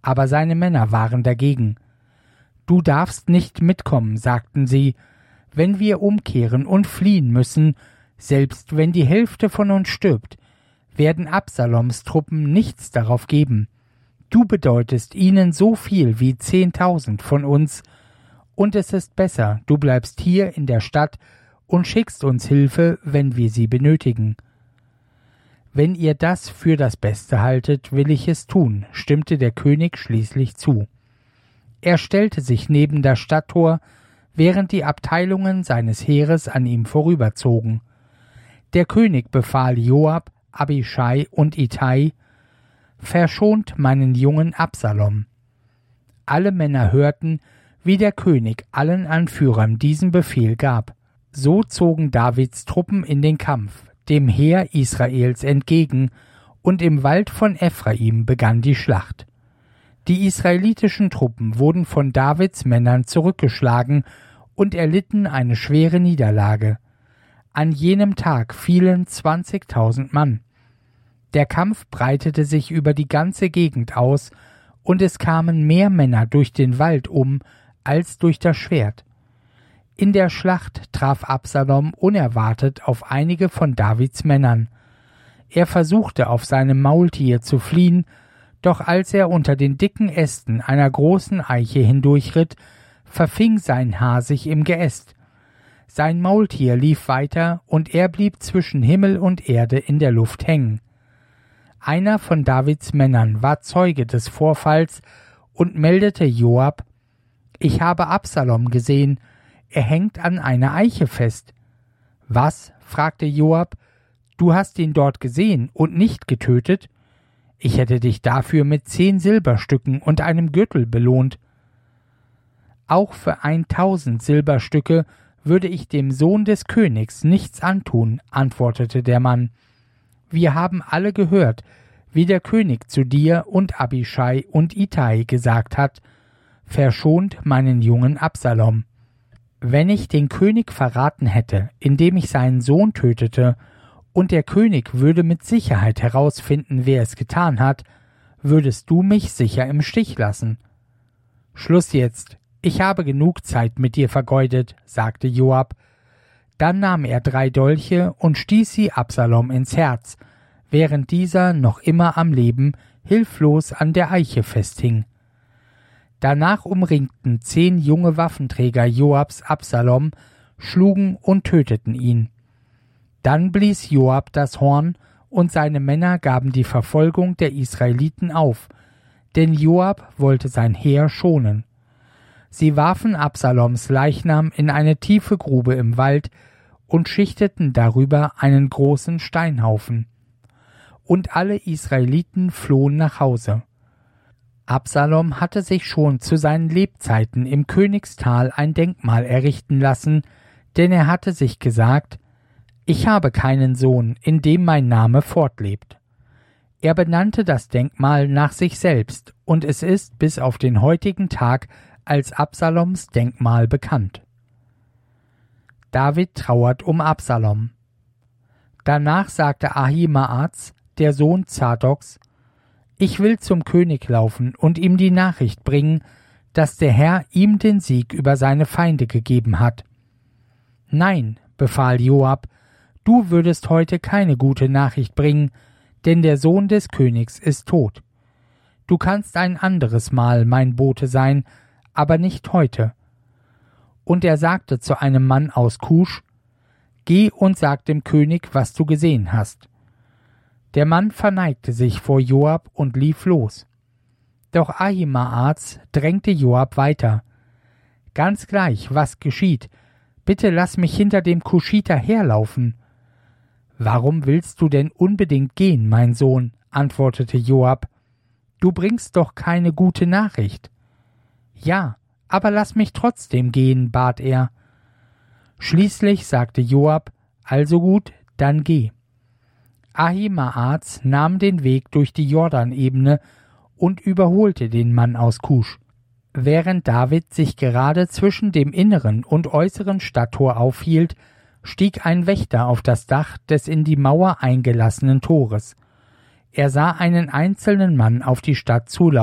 Aber seine Männer waren dagegen. »Du darfst nicht mitkommen«, sagten sie, »wenn wir umkehren und fliehen müssen, selbst wenn die Hälfte von uns stirbt, werden Absaloms Truppen nichts darauf geben. Du bedeutest ihnen so viel wie 10.000 von uns, und es ist besser, du bleibst hier in der Stadt und schickst uns Hilfe, wenn wir sie benötigen.« »Wenn ihr das für das Beste haltet, will ich es tun«, stimmte der König schließlich zu. Er stellte sich neben das Stadttor, während die Abteilungen seines Heeres an ihm vorüberzogen. Der König befahl Joab, Abischai und Ittai: »Verschont meinen Jungen Absalom.« Alle Männer hörten, wie der König allen Anführern diesen Befehl gab. So zogen Davids Truppen in den Kampf, dem Heer Israels entgegen, und im Wald von Ephraim begann die Schlacht. Die israelitischen Truppen wurden von Davids Männern zurückgeschlagen und erlitten eine schwere Niederlage. An jenem Tag fielen 20.000 Mann. Der Kampf breitete sich über die ganze Gegend aus, und es kamen mehr Männer durch den Wald um als durch das Schwert. In der Schlacht traf Absalom unerwartet auf einige von Davids Männern. Er versuchte, auf seinem Maultier zu fliehen, doch als er unter den dicken Ästen einer großen Eiche hindurchritt, verfing sein Haar sich im Geäst. Sein Maultier lief weiter, und er blieb zwischen Himmel und Erde in der Luft hängen. Einer von Davids Männern war Zeuge des Vorfalls und meldete Joab: »Ich habe Absalom gesehen, er hängt an einer Eiche fest.« »Was?« fragte Joab, »du hast ihn dort gesehen und nicht getötet? Ich hätte dich dafür mit 10 Silberstücken und einem Gürtel belohnt.« »Auch für 1.000 Silberstücke würde ich dem Sohn des Königs nichts antun«, antwortete der Mann. »Wir haben alle gehört, wie der König zu dir und Abischai und Ittai gesagt hat: Verschont meinen Jungen Absalom. Wenn ich den König verraten hätte, indem ich seinen Sohn tötete, und der König würde mit Sicherheit herausfinden, wer es getan hat, würdest du mich sicher im Stich lassen.« »Schluss jetzt, ich habe genug Zeit mit dir vergeudet«, sagte Joab. Dann nahm er 3 Dolche und stieß sie Absalom ins Herz, während dieser noch immer am Leben hilflos an der Eiche festhing. Danach umringten 10 junge Waffenträger Joabs Absalom, schlugen und töteten ihn. Dann blies Joab das Horn, und seine Männer gaben die Verfolgung der Israeliten auf, denn Joab wollte sein Heer schonen. Sie warfen Absaloms Leichnam in eine tiefe Grube im Wald und schichteten darüber einen großen Steinhaufen. Und alle Israeliten flohen nach Hause. Absalom hatte sich schon zu seinen Lebzeiten im Königstal ein Denkmal errichten lassen, denn er hatte sich gesagt: »Ich habe keinen Sohn, in dem mein Name fortlebt.« Er benannte das Denkmal nach sich selbst, und es ist bis auf den heutigen Tag als Absaloms Denkmal bekannt. David trauert um Absalom. Danach sagte Ahimaaz, der Sohn Zadoks: »Ich will zum König laufen und ihm die Nachricht bringen, dass der Herr ihm den Sieg über seine Feinde gegeben hat.« »Nein«, befahl Joab, »du würdest heute keine gute Nachricht bringen, denn der Sohn des Königs ist tot. Du kannst ein anderes Mal mein Bote sein, aber nicht heute.« Und er sagte zu einem Mann aus Kusch: »Geh und sag dem König, was du gesehen hast.« Der Mann verneigte sich vor Joab und lief los. Doch Ahimaaz drängte Joab weiter: »Ganz gleich, was geschieht, bitte lass mich hinter dem Kuschiter herlaufen.« »Warum willst du denn unbedingt gehen, mein Sohn?« antwortete Joab. »Du bringst doch keine gute Nachricht.« »Ja, aber lass mich trotzdem gehen«, bat er. Schließlich sagte Joab: »Also gut, dann geh.« Ahimaaz nahm den Weg durch die Jordanebene und überholte den Mann aus Kusch. Während David sich gerade zwischen dem inneren und äußeren Stadttor aufhielt, stieg ein Wächter auf das Dach des in die Mauer eingelassenen Tores. Er sah einen einzelnen Mann auf die Stadt zulaufen.